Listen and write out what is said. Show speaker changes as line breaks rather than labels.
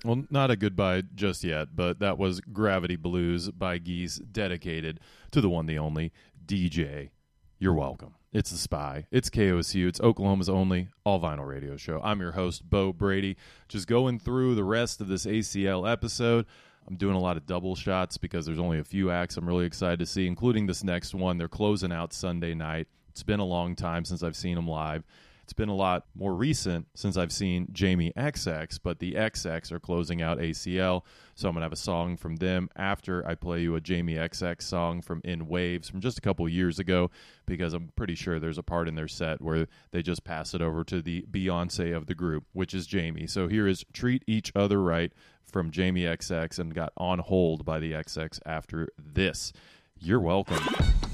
Well, not a goodbye just yet, but that was Gravity Blues by Geese, dedicated to the one, the only DJ. You're welcome. It's The Spy. It's KOSU. It's Oklahoma's only all-vinyl radio show. I'm your host, Bo Brady. Just going through the rest of this ACL episode. I'm doing a lot of double shots because there's only a few acts I'm really excited to see, including this next one. They're closing out Sunday night. It's been a long time since I've seen them live. It's been a lot more recent since I've seen Jamie XX, but the XX are closing out ACL, so I'm going to have a song from them after I play you a Jamie XX song from In Waves from just a couple years ago, because I'm pretty sure there's a part in their set where they just pass it over to the Beyonce of the group, which is Jamie. So here is Treat Each Other Right from Jamie XX, and got on hold by the XX after this. You're welcome.